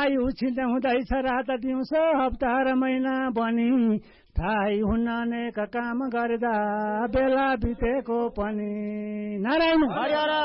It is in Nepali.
आयु छिन्दै हुँदैछ रात दिउँसो हप्ता र महिना बनी थाहै हुन्न अनेक काम गर्दा बेला बितेको पनि। नारायण